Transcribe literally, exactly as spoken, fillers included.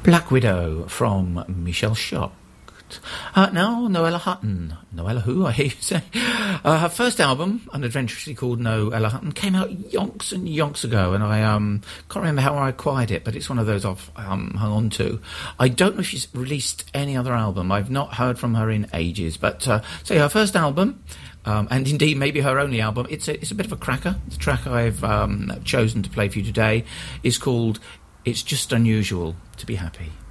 Black Widow from Michelle Shocked. Uh, now, Noella Hutton. Noella who, I hear you say. Uh, her first album, unadventurously called Noella Hutton, came out yonks and yonks ago, and I um, can't remember how I acquired it, but it's one of those I've um, hung on to. I don't know if she's released any other album. I've not heard from her in ages. But, uh, so her first album, um, and indeed maybe her only album, it's a, it's a bit of a cracker. The track I've um, chosen to play for you today is called It's Just Unusual to Be Happy.